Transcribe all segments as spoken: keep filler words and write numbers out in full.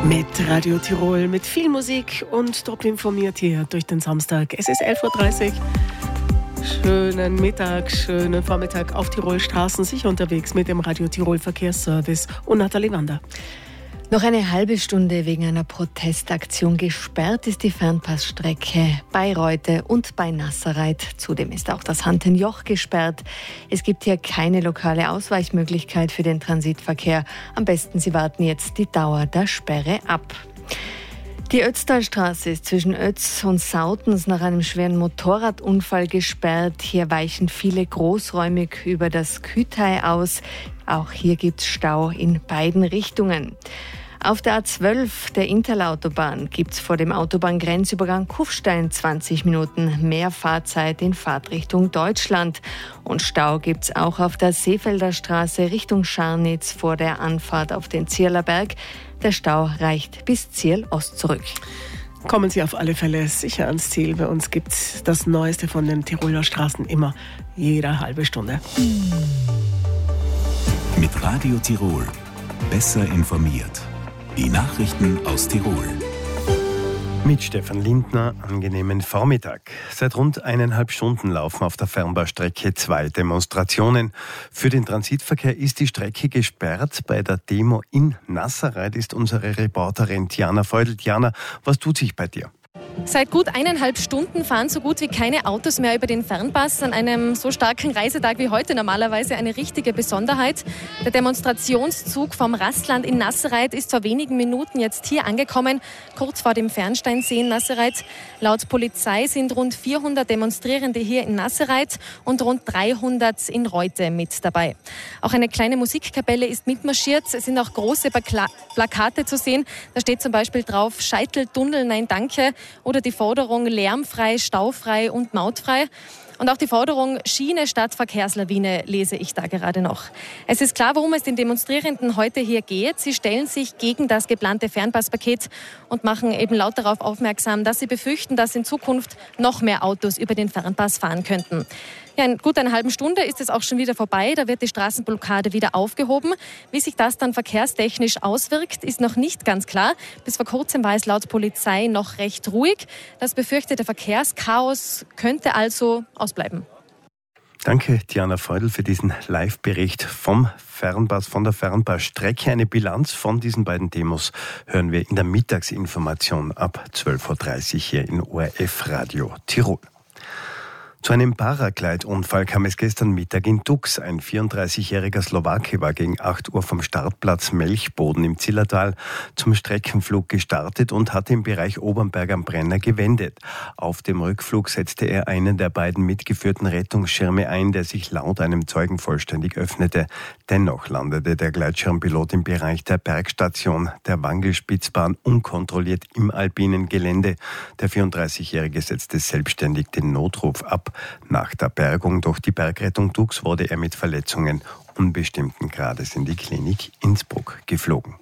Mit Radio Tirol, mit viel Musik und top informiert hier durch den Samstag. Es ist elf Uhr dreißig. Schönen Mittag, schönen Vormittag auf Tirol Straßen, sicher unterwegs mit dem Radio Tirol Verkehrsservice und Nathalie Wander. Noch eine halbe Stunde wegen einer Protestaktion gesperrt ist die Fernpassstrecke bei Reute und bei Nasserreit. Zudem ist auch das Hantenjoch gesperrt. Es gibt hier keine lokale Ausweichmöglichkeit für den Transitverkehr. Am besten Sie warten jetzt die Dauer der Sperre ab. Die Ötztalstraße ist zwischen Ötz und Sautens nach einem schweren Motorradunfall gesperrt. Hier weichen viele großräumig über das Kütei aus. Auch hier gibt es Stau in beiden Richtungen. Auf der A zwölf, der Interlautobahn, gibt es vor dem Autobahngrenzübergang Kufstein zwanzig Minuten mehr Fahrzeit in Fahrtrichtung Deutschland. Und Stau gibt es auch auf der Seefelder Straße Richtung Scharnitz vor der Anfahrt auf den Zierler Berg. Der Stau reicht bis Zierl Ost zurück. Kommen Sie auf alle Fälle sicher ans Ziel. Bei uns gibt es das Neueste von den Tiroler Straßen immer jede halbe Stunde. Mit Radio Tirol. Besser informiert. Die Nachrichten aus Tirol. Mit Stefan Lindner, angenehmen Vormittag. Seit rund eineinhalb Stunden laufen auf der Fernbahnstrecke zwei Demonstrationen. Für den Transitverkehr ist die Strecke gesperrt. Bei der Demo in Nasserreit ist unsere Reporterin Diana Feudel. Diana, was tut sich bei dir? Seit gut eineinhalb Stunden fahren so gut wie keine Autos mehr über den Fernpass. An einem so starken Reisetag wie heute normalerweise eine richtige Besonderheit. Der Demonstrationszug vom Rastland in Nasserreit ist vor wenigen Minuten jetzt hier angekommen, kurz vor dem Fernsteinsee in Nasserreit. Laut Polizei sind rund vierhundert Demonstrierende hier in Nasserreit und rund dreihundert in Reute mit dabei. Auch eine kleine Musikkapelle ist mitmarschiert. Es sind auch große Pla- Plakate zu sehen. Da steht zum Beispiel drauf: Scheiteltunnel, nein danke. Oder die Forderung lärmfrei, staufrei und mautfrei. Und auch die Forderung Schiene statt Verkehrslawine lese ich da gerade noch. Es ist klar, worum es den Demonstrierenden heute hier geht. Sie stellen sich gegen das geplante Fernpasspaket und machen eben laut darauf aufmerksam, dass sie befürchten, dass in Zukunft noch mehr Autos über den Fernpass fahren könnten. Ja, in gut einer halben Stunde ist es auch schon wieder vorbei. Da wird die Straßenblockade wieder aufgehoben. Wie sich das dann verkehrstechnisch auswirkt, ist noch nicht ganz klar. Bis vor kurzem war es laut Polizei noch recht ruhig. Das befürchtete Verkehrschaos könnte also ausbleiben. Danke, Diana Feudel, für diesen Live-Bericht vom Fernpass, von der Fernpassstrecke. Eine Bilanz von diesen beiden Demos hören wir in der Mittagsinformation ab zwölf Uhr dreißig hier in O R F Radio Tirol. Zu einem Paraglide-Unfall kam es gestern Mittag in Dux. Ein vierunddreißigjähriger Slowake war gegen acht Uhr vom Startplatz Melchboden im Zillertal zum Streckenflug gestartet und hatte im Bereich Obernberg am Brenner gewendet. Auf dem Rückflug setzte er einen der beiden mitgeführten Rettungsschirme ein, der sich laut einem Zeugen vollständig öffnete. Dennoch landete der Gleitschirmpilot im Bereich der Bergstation der Wangelspitzbahn unkontrolliert im alpinen Gelände. Der vierunddreißigjährige setzte selbstständig den Notruf ab. Nach der Bergung durch die Bergrettung Dux wurde er mit Verletzungen unbestimmten Grades in die Klinik Innsbruck geflogen.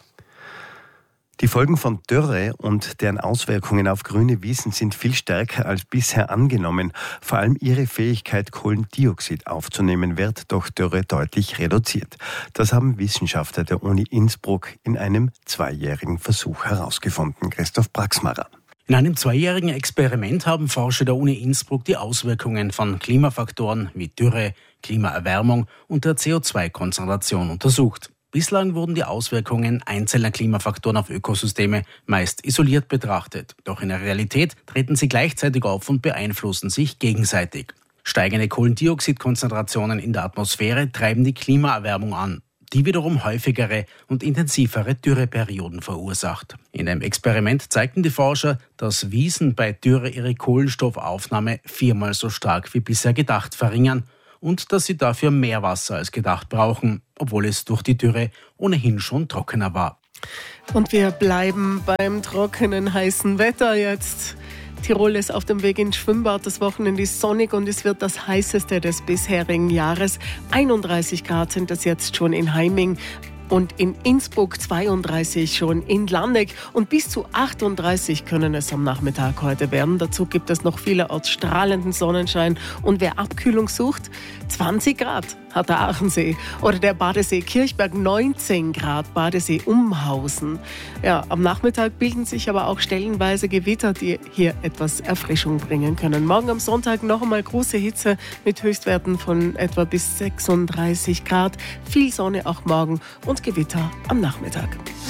Die Folgen von Dürre und deren Auswirkungen auf grüne Wiesen sind viel stärker als bisher angenommen. Vor allem ihre Fähigkeit, Kohlendioxid aufzunehmen, wird durch Dürre deutlich reduziert. Das haben Wissenschaftler der Uni Innsbruck in einem zweijährigen Versuch herausgefunden. Christoph Braxmacher. In einem zweijährigen Experiment haben Forscher der Uni Innsbruck die Auswirkungen von Klimafaktoren wie Dürre, Klimaerwärmung und der C O zwei Konzentration untersucht. Bislang wurden die Auswirkungen einzelner Klimafaktoren auf Ökosysteme meist isoliert betrachtet. Doch in der Realität treten sie gleichzeitig auf und beeinflussen sich gegenseitig. Steigende Kohlendioxidkonzentrationen in der Atmosphäre treiben die Klimaerwärmung an, die wiederum häufigere und intensivere Dürreperioden verursacht. In einem Experiment zeigten die Forscher, dass Wiesen bei Dürre ihre Kohlenstoffaufnahme viermal so stark wie bisher gedacht verringern und dass sie dafür mehr Wasser als gedacht brauchen, obwohl es durch die Dürre ohnehin schon trockener war. Und wir bleiben beim trockenen, heißen Wetter jetzt. Tirol ist auf dem Weg ins Schwimmbad. Das Wochenende ist sonnig und es wird das heißeste des bisherigen Jahres. einunddreißig Grad sind es jetzt schon in Heiming und in Innsbruck, zweiunddreißig schon in Landeck und bis zu achtunddreißig können es am Nachmittag heute werden. Dazu gibt es noch vielerorts strahlenden Sonnenschein und wer Abkühlung sucht, zwanzig Grad hat der Aachensee. Oder der Badesee Kirchberg neunzehn Grad, Badesee Umhausen. Ja, am Nachmittag bilden sich aber auch stellenweise Gewitter, die hier etwas Erfrischung bringen können. Morgen am Sonntag noch einmal große Hitze mit Höchstwerten von etwa bis sechsunddreißig Grad. Viel Sonne auch morgen und Gewitter am Nachmittag.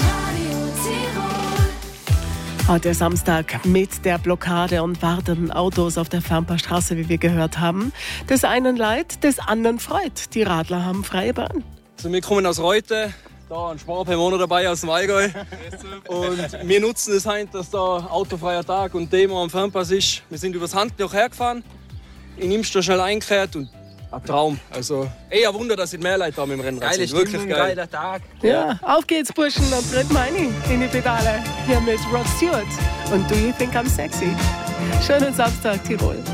Heute Samstag mit der Blockade und wartenden Autos auf der Fernpassstraße, wie wir gehört haben. Des einen leid, des anderen freut. Die Radler haben freie Bahn. Also wir kommen aus Reute, da ein Sparbewohner dabei aus dem Allgäu. Und wir nutzen es heute, dass da autofreier Tag und Demo am Fernpass ist. Wir sind übers Handjoch hergefahren, in Imster schnell eingekehrt und ein Traum. Also eher Wunder, dass nicht mehr Leute da mit dem Rennrad sind. Wirklich geil. Geiler Tag. Ja, auf geht's, Burschen, und tritt mal rein in die Pedale. Hier mit Rod Stewart und Do You Think I'm Sexy? Schönen Samstag, Tirol.